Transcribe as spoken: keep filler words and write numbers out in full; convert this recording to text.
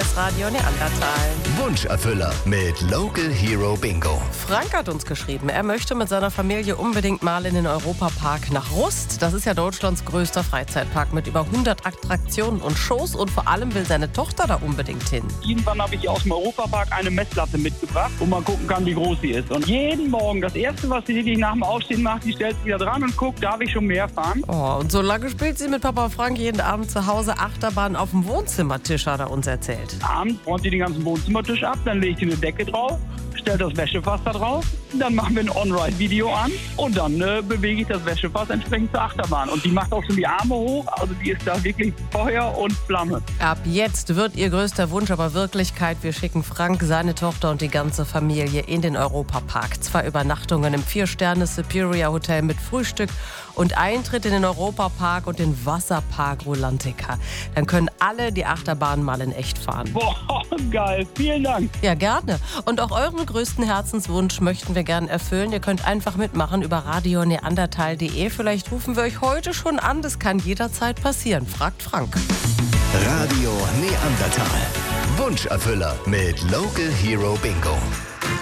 ist Radio Neandertal. Wunscherfüller mit Local Hero Bingo. Frank hat uns geschrieben, er möchte mit seiner Familie unbedingt mal in den Europapark nach Rust. Das ist ja Deutschlands größter Freizeitpark mit über hundert Attraktionen und Shows und vor allem will seine Tochter da unbedingt hin. Irgendwann habe ich aus dem Europapark eine Messlatte mitgebracht, wo man gucken kann, wie groß sie ist. Und jeden Morgen, das Erste, was sie wirklich nach dem Aufstehen macht, die stellt sich wieder dran und guckt, darf ich schon mehr fahren? Oh, und so lange spielt sie mit Papa Frank jeden Abend zu Hause Achterbahn auf dem Wohnzimmertisch, hat er uns erzählt. Abends räumt sie den ganzen Wohnzimmertisch ab, dann legt sie eine Decke drauf, stellt das Wäschefass da drauf, dann machen wir ein On-Ride-Video an und dann äh, bewege ich das Wäschefass entsprechend zur Achterbahn. Und die macht auch schon die Arme hoch, also die ist da wirklich Feuer und Flamme. Ab jetzt wird ihr größter Wunsch aber Wirklichkeit. Wir schicken Frank, seine Tochter und die ganze Familie in den Europapark. Zwei Übernachtungen im Vier-Sterne-Superior Hotel mit Frühstück und Eintritt in den Europapark und den Wasserpark Rolantica. Dann können alle die Achterbahn mal in echt fahren. Boah, geil. Vielen Dank. Ja, gerne. Und auch euren größten Herzenswunsch möchten wir gerne erfüllen. Ihr könnt einfach mitmachen über radio neandertal punkt de. Vielleicht rufen wir euch heute schon an. Das kann jederzeit passieren. Fragt Frank. Radio Neandertal. Wunscherfüller mit Local Hero Bingo.